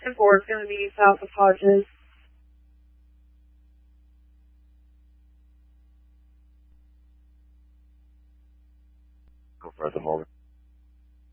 4 is going to be south of Hodges. Go for it at the moment.